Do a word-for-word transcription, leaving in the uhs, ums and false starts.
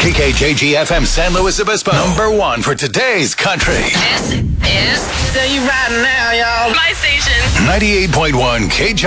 K K J G F M San Luis Obispo. Number one for today's country. This is So You Riding Now, y'all. My station. ninety-eight point one K J.